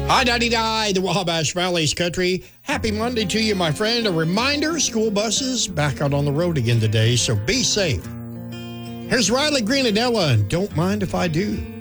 I-99, the Wabash Valley's country. Happy Monday to you, my friend. A reminder, school buses back out on the road again today, so be safe. Here's Riley Greenadella, and Don't Mind If I Do.